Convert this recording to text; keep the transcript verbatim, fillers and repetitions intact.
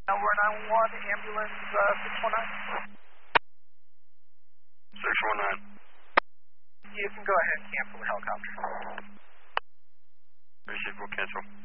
Number nine one, ambulance uh, six one nine. six one nine. You can go ahead and cancel the helicopter. Receive will cancel.